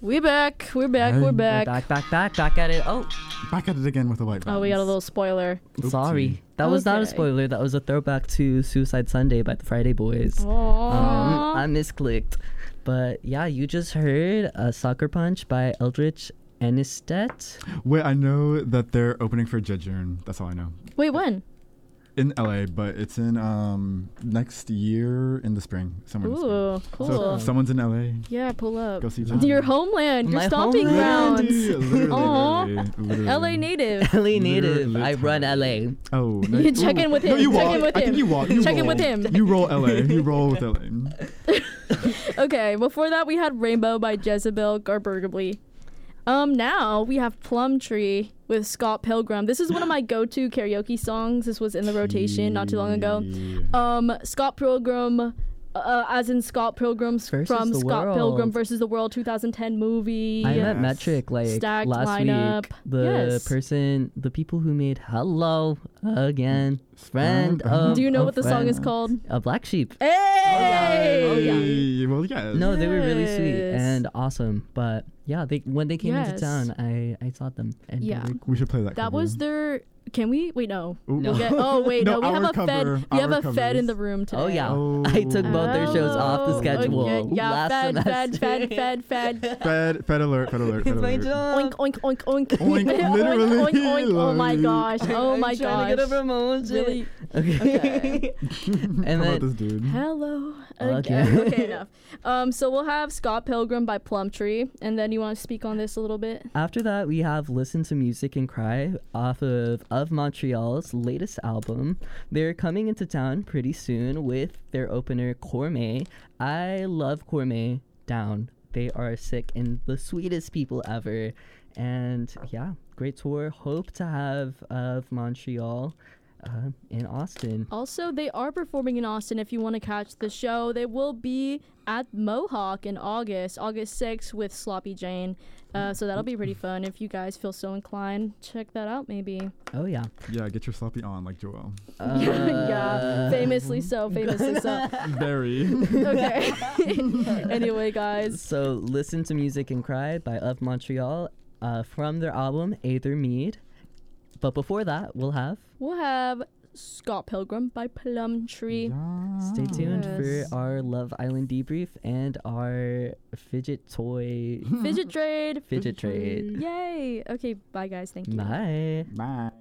We're back. We're back. Back at it. Oh, Back at it again with the white Oh, we got a little spoiler. sorry. That was not a Okay. spoiler. That was a throwback to Suicide Sunday by the Friday Boys. Aww. I misclicked. But yeah, you just heard Soccer Punch by Eldritch Anistet. Wait, I know that they're opening for Jejun. That's all I know. Wait, when? In LA, but it's in next year in the spring. Somewhere in the Ooh, spring. cool. So if someone's in LA, Yeah, pull up. go see Jejun. Your homeland, your My stomping homeland. grounds. Aw. Literally. LA native. LA native. I run Literally. LA. Oh, no, You check in with No, him. you Check walk. in with I him. think you walk. You Check in roll. with him. You roll LA. You roll with LA. Okay, before that we had Rainbow by Jezebel Garbergably. Now we have Plum Tree with Scott Pilgrim. This is one of my go-to karaoke songs. This was in the rotation not too long ago. Scott Pilgrim, as in Scott Pilgrim's Versus from the Scott Pilgrim World. versus the World 2010 movie. I Yeah. met Metric like Stacked last lineup. week. The Yes. the people who made Hello Again, friend of. Do you know a what the song is friend. called? A Black Sheep. Hey! Oh, yeah. Hey, well, yes. No, they were really sweet Yes. and awesome. But yeah, when they came into Yes. town, I saw them. And they Yeah. were We should play that. That cover. was their. Can we? Wait, no. Ooh. No. Oh wait, no. No, We have our a cover, Fed. We have our a Fed in covers. the room today. Oh yeah, Oh. I took both their shows off the Oh, schedule okay. Yeah, last Fed, semester. Fed alert. Fed alert. It's my alert. job. Oink, oink, oink, oink. Oink, literally, oink, oink, oink. Oh my love gosh. Oh my I'm trying to get a gosh. promotion. Really? Okay. How and about then this dude? Hello. Okay. Okay, enough. So we'll have Scott Pilgrim by Plum Tree, and then you want to speak on this a little bit? after that, we have Listen to Music and Cry off of Montreal's latest album. They're coming into town pretty soon with their opener, Cormay. I love Cormay down. They are sick and the sweetest people ever. And yeah, great tour. Hope to have of Montreal in Austin. Also, they are performing in Austin if you want to catch the show. They will be at Mohawk in August 6th with Sloppy Jane. So that'll be pretty fun if you guys feel so inclined. Check that out, maybe. Oh yeah. Yeah, get your sloppy on like Joel. Yeah, famously so. Very. Okay. Anyway, guys. So Listen to Music and Cry by Of Montreal from their album Aether Mead. But before that, we'll have Scott Pilgrim by Plum Tree. stay tuned Yes. for our Love Island debrief and our fidget toy Fidget trade. fidget trade. Yay. Okay, bye guys. Thank you. Bye. Bye.